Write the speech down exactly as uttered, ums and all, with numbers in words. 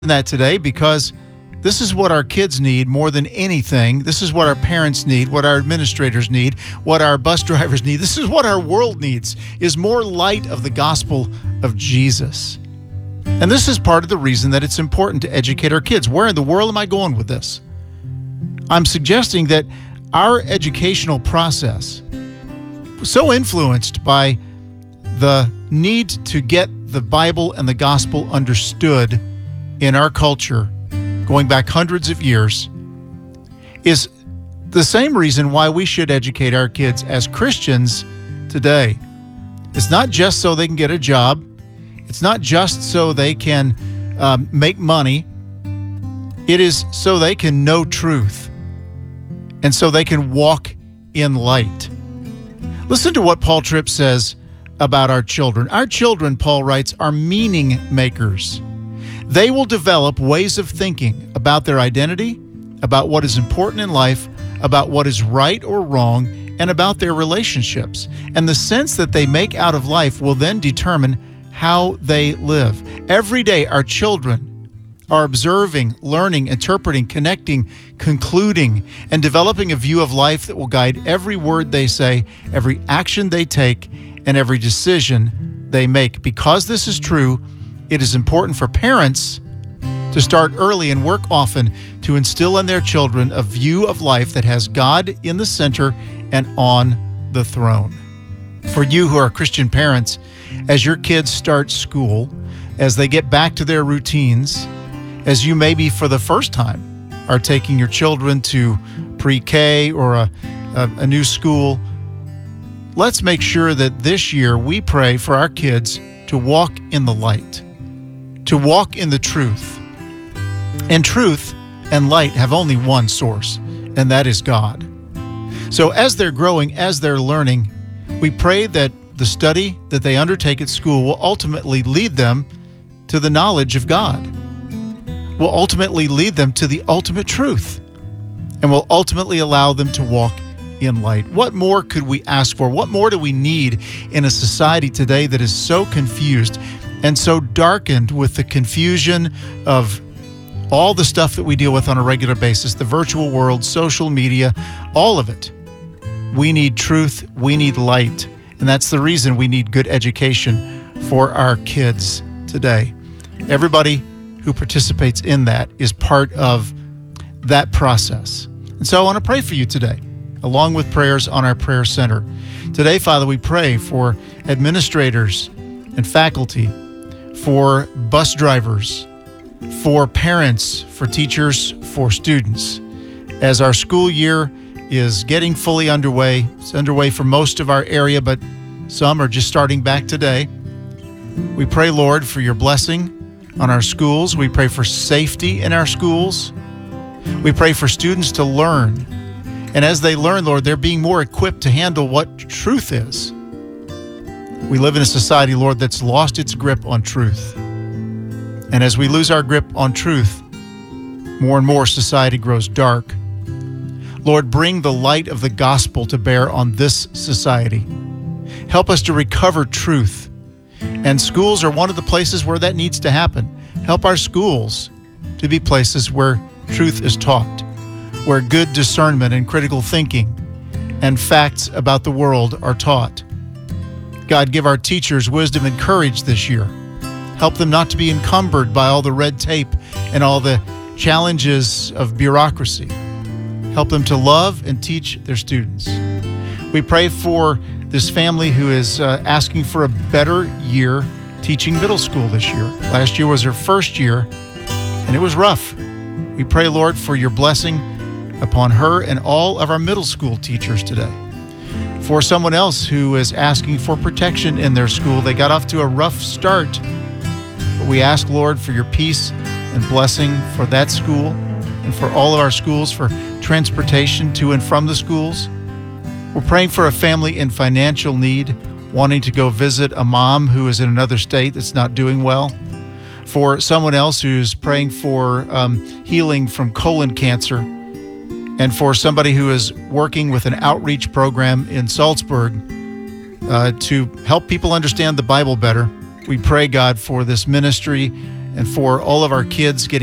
that today because this is what our kids need more than anything. This is what our parents need, what our administrators need, what our bus drivers need. This is what our world needs, is more light of the gospel of Jesus. And this is part of the reason that it's important to educate our kids. Where in the world am I going with this? I'm suggesting that our educational process, so influenced by the need to get the Bible and the gospel understood in our culture, going back hundreds of years, is the same reason why we should educate our kids as Christians today. It's not just so they can get a job. It's not just so they can um, make money. It is so they can know truth and so they can walk in light. Listen to what Paul Tripp says about our children. Our children, Paul writes, are meaning makers. They will develop ways of thinking about their identity, about what is important in life, about what is right or wrong, and about their relationships. And the sense that they make out of life will then determine how they live. Every day, our children are observing, learning, interpreting, connecting, concluding, and developing a view of life that will guide every word they say, every action they take, and every decision they make. Because this is true, it is important for parents to start early and work often to instill in their children a view of life that has God in the center and on the throne. For you who are Christian parents, as your kids start school, as they get back to their routines, as you maybe for the first time are taking your children to pre-K or a, a, a new school, let's make sure that this year we pray for our kids to walk in the light, to walk in the truth. And truth and light have only one source, and that is God. So as they're growing, as they're learning, we pray that the study that they undertake at school will ultimately lead them to the knowledge of God, will ultimately lead them to the ultimate truth, and will ultimately allow them to walk in light. What more could we ask for? What more do we need in a society today that is so confused and so darkened with the confusion of all the stuff that we deal with on a regular basis, the virtual world, social media, all of it? We need truth, we need light, and that's the reason we need good education for our kids today. Everybody who participates in that is part of that process. And so I want to pray for you today, along with prayers on our prayer center. Today, Father, we pray for administrators and faculty, for bus drivers, for parents, for teachers, for students. As our school year is getting fully underway, it's underway for most of our area, but some are just starting back today. We pray, Lord, for your blessing on our schools. We pray for safety in our schools. We pray for students to learn. And as they learn, Lord, they're being more equipped to handle what truth is. We live in a society, Lord, that's lost its grip on truth. And as we lose our grip on truth, more and more society grows dark. Lord, bring the light of the gospel to bear on this society. Help us to recover truth. And schools are one of the places where that needs to happen. Help our schools to be places where truth is taught, where good discernment and critical thinking and facts about the world are taught. God, give our teachers wisdom and courage this year. Help them not to be encumbered by all the red tape and all the challenges of bureaucracy. Help them to love and teach their students. We pray for this family who is uh, asking for a better year teaching middle school this year. Last year was her first year, and it was rough. We pray, Lord, for your blessing upon her and all of our middle school teachers today. For someone else who is asking for protection in their school, they got off to a rough start. But we ask, Lord, for your peace and blessing for that school and for all of our schools, for transportation to and from the schools. We're praying for a family in financial need, wanting to go visit a mom who is in another state that's not doing well. For someone else who's praying for um, healing from colon cancer. And for somebody who is working with an outreach program in Salzburg uh, to help people understand the Bible better. We pray, God, for this ministry and for all of our kids getting